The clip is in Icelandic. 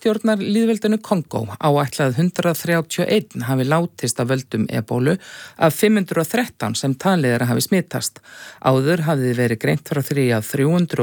stjórnar lýðveldinu Kongó áætlað 131 hafi látist af völdum ebólu af 513 sem talið að hafi smitast. Áður hafði verið greint frá því að